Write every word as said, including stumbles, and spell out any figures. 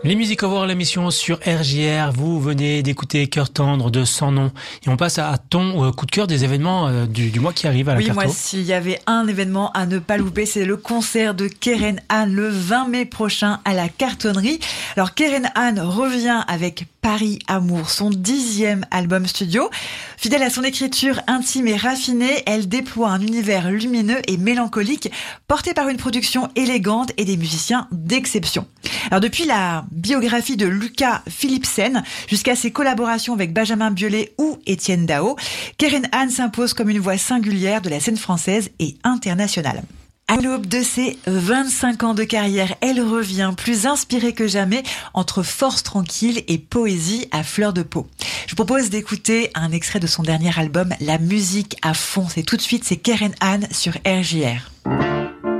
Les Music Awards, l'émission sur R J R, vous venez d'écouter Cœur tendre de Sans Nom. Et on passe à ton euh, coup de cœur des événements euh, du, du mois qui arrive à la Oui, Carto. moi, s'il y avait un événement à ne pas louper, c'est le concert de Keren Han le vingt mai prochain à la Cartonnerie. Alors, Keren Han revient avec Paris Amour, son dixième album studio. Fidèle à son écriture intime et raffinée, elle déploie un univers lumineux et mélancolique, porté par une production élégante et des musiciens d'exception. Alors, depuis la biographie de Lucas Philipsen jusqu'à ses collaborations avec Benjamin Biolay ou Étienne Dao, Keren Han s'impose comme une voix singulière de la scène française et internationale. À l'aube de ses vingt-cinq ans de carrière, elle revient plus inspirée que jamais entre force tranquille et poésie à fleur de peau. Je vous propose d'écouter un extrait de son dernier album, La musique à fond. C'est tout de suite, c'est Keren Han sur R J R.